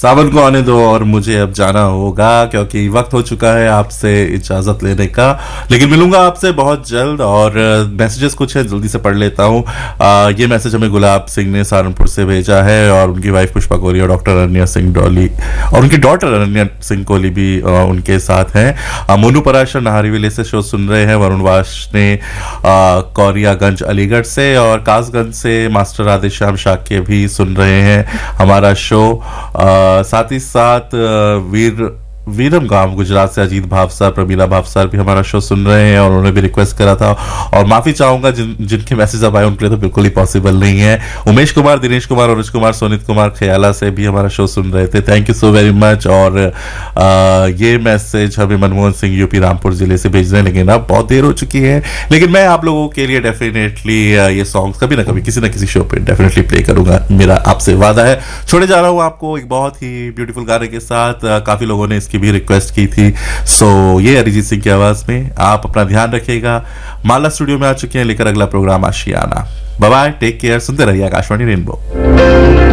सावन को आने दो और मुझे अब जाना होगा क्योंकि वक्त हो चुका है आपसे इजाजत लेने का, लेकिन मिलूंगा आपसे बहुत जल्द। और मैसेजेस कुछ है, जल्दी से पढ़ लेता हूँ। ये मैसेज हमें गुलाब सिंह ने सहारनपुर से भेजा है और उनकी वाइफ पुष्पा कोहली और डॉक्टर अनन्या सिंह डॉली और उनकी डॉटर अनन्या सिंह कोहली भी उनके साथ हैं। मोनू पराशर नाहरीविले से शो सुन रहे हैं। वरुण वाश ने कौरियागंज अलीगढ़ से और कासगंज से मास्टर राधेश्याम शाक्य भी सुन रहे हैं हमारा शो। साथ ही साथ वीरम गांव गुजरात से अजीत भावसार, प्रमीला भावसार भी हमारा शो सुन रहे हैं और उन्होंने भी रिक्वेस्ट करा था। और माफी चाहूंगा जिनके मैसेज अब आए उनके लिए तो बिल्कुल ही पॉसिबल नहीं है। उमेश कुमार, दिनेश कुमार, अनुज कुमार, सोनित कुमार खयाला से भी हमारा शो सुन रहे थे। Thank you so very much. और ये मैसेज हमें मनमोहन सिंह यूपी रामपुर जिले से भेज रहे हैं, लेकिन अब बहुत देर हो चुकी है। लेकिन मैं आप लोगों के लिए डेफिनेटली ये सॉन्ग कभी ना कभी किसी ना किसी शो पे डेफिनेटली प्ले करूंगा, मेरा आपसे वादा है। छोड़े जा रहा हूं आपको एक बहुत ही ब्यूटीफुल गाने के साथ। काफी लोगों ने की भी रिक्वेस्ट की थी। सो ये अरिजीत सिंह की आवाज में। आप अपना ध्यान रखिएगा। माला स्टूडियो में आ चुके हैं लेकर अगला प्रोग्राम आशियाना। बाय बाय, टेक केयर, सुनते रहिए आकाशवाणी रेनबो।